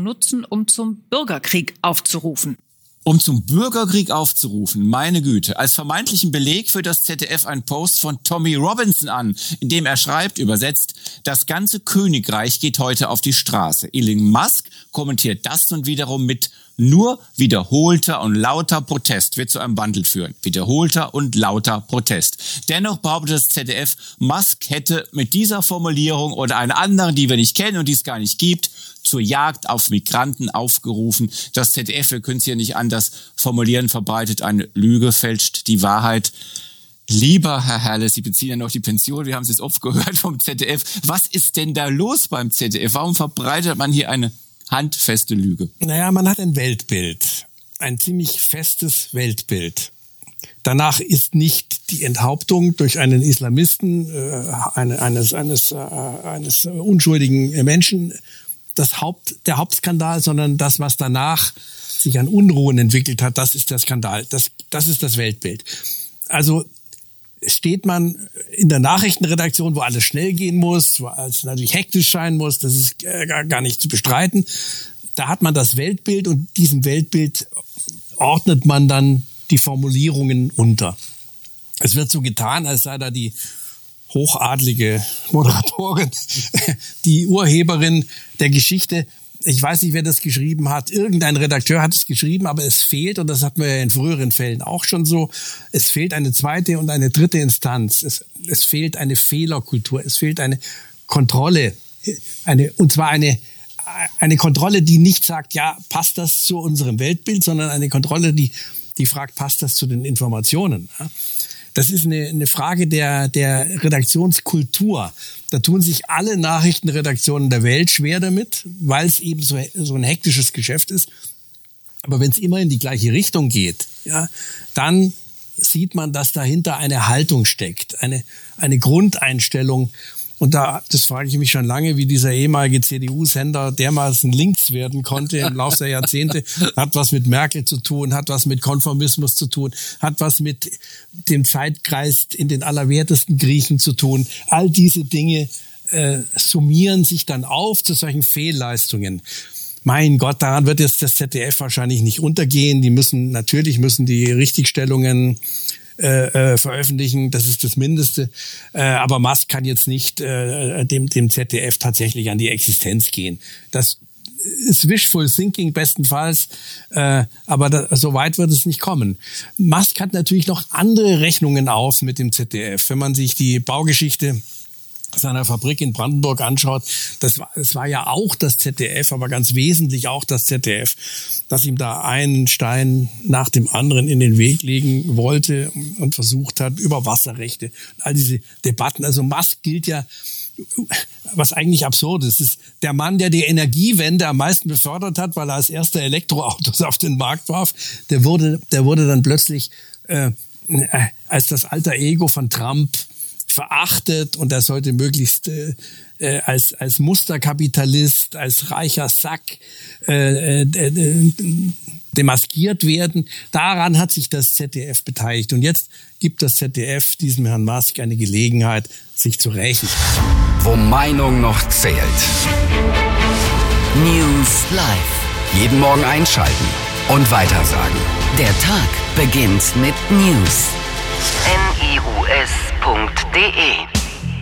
nutzen, um zum Bürgerkrieg aufzurufen. Um zum Bürgerkrieg aufzurufen, meine Güte, als vermeintlichen Beleg für das ZDF ein Post von Tommy Robinson an, in dem er schreibt, übersetzt, das ganze Königreich geht heute auf die Straße. Elon Musk kommentiert das nun wiederum mit nur wiederholter und lauter Protest wird zu einem Wandel führen. Wiederholter und lauter Protest. Dennoch behauptet das ZDF, Musk hätte mit dieser Formulierung oder einer anderen, die wir nicht kennen und die es gar nicht gibt, zur Jagd auf Migranten aufgerufen. Das ZDF, wir können es hier nicht anders formulieren, verbreitet eine Lüge, fälscht die Wahrheit. Lieber Herr Herle, Sie beziehen ja noch die Pension, wir haben es jetzt oft gehört vom ZDF. Was ist denn da los beim ZDF? Warum verbreitet man hier eine handfeste Lüge? Naja, man hat ein Weltbild, ein ziemlich festes Weltbild. Danach ist nicht die Enthauptung durch einen Islamisten eines unschuldigen Menschen der Hauptskandal, sondern das, was danach sich an Unruhen entwickelt hat, das ist der Skandal. Das ist das Weltbild. Also steht man in der Nachrichtenredaktion, wo alles schnell gehen muss, wo alles natürlich hektisch sein muss, das ist gar nicht zu bestreiten. Da hat man das Weltbild und diesem Weltbild ordnet man dann die Formulierungen unter. Es wird so getan, als sei da die hochadlige Moderatorin, die Urheberin der Geschichte. Ich weiß nicht, wer das geschrieben hat. Irgendein Redakteur hat es geschrieben, aber es fehlt, und das hatten wir ja in früheren Fällen auch schon so, es fehlt eine zweite und eine dritte Instanz. Es fehlt eine Fehlerkultur, es fehlt eine Kontrolle, und zwar eine Kontrolle, die nicht sagt, ja, passt das zu unserem Weltbild, sondern eine Kontrolle, die fragt, passt das zu den Informationen? Das ist eine Frage der Redaktionskultur. Da tun sich alle Nachrichtenredaktionen der Welt schwer damit, weil es eben so ein hektisches Geschäft ist. Aber wenn es immer in die gleiche Richtung geht, ja, dann sieht man, dass dahinter eine Haltung steckt, eine Grundeinstellung. Und das frage ich mich schon lange, wie dieser ehemalige CDU-Sender dermaßen links werden konnte im Laufe der Jahrzehnte. Hat was mit Merkel zu tun, hat was mit Konformismus zu tun, hat was mit dem Zeitkreis in den allerwertesten Griechen zu tun. All diese Dinge summieren sich dann auf zu solchen Fehlleistungen. Mein Gott, daran wird jetzt das ZDF wahrscheinlich nicht untergehen. Die müssen die Richtigstellungen veröffentlichen, das ist das Mindeste. Aber Musk kann jetzt nicht dem ZDF tatsächlich an die Existenz gehen. Das ist wishful thinking bestenfalls, aber so weit wird es nicht kommen. Musk hat natürlich noch andere Rechnungen auf mit dem ZDF. Wenn man sich die Baugeschichte seiner Fabrik in Brandenburg anschaut, es war ja auch das ZDF, aber ganz wesentlich auch das ZDF, das ihm da einen Stein nach dem anderen in den Weg legen wollte und versucht hat, über Wasserrechte, all diese Debatten. Also Musk gilt ja, was eigentlich absurd ist, ist der Mann, der die Energiewende am meisten befördert hat, weil er als erster Elektroautos auf den Markt warf, der wurde dann plötzlich als das alter Ego von Trump verachtet, und er sollte möglichst als Musterkapitalist, als reicher Sack demaskiert werden. Daran hat sich das ZDF beteiligt. Und jetzt gibt das ZDF diesem Herrn Musk eine Gelegenheit, sich zu rächen. Wo Meinung noch zählt. News Live. Jeden Morgen einschalten und weitersagen. Der Tag beginnt mit News. NIUS.de